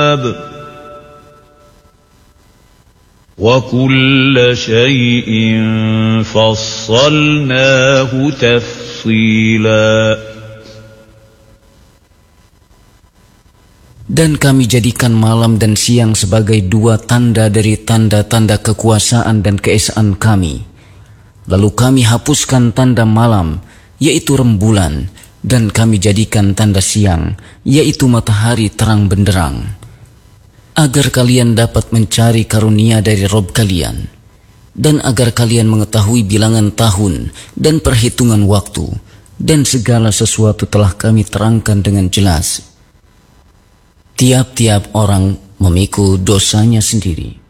وَكُلَّ شَيْءٍ فَصَّلْنَاهُ تَفْصِيلًا. Dan kami jadikan malam dan siang sebagai dua tanda dari tanda-tanda kekuasaan dan keesaan kami. Lalu kami hapuskan tanda malam, yaitu rembulan, dan kami jadikan tanda siang, yaitu matahari terang benderang, agar kalian dapat mencari karunia dari Rabb kalian, dan agar kalian mengetahui bilangan tahun dan perhitungan waktu, dan segala sesuatu telah kami terangkan dengan jelas. Tiap-tiap orang memikul dosanya sendiri.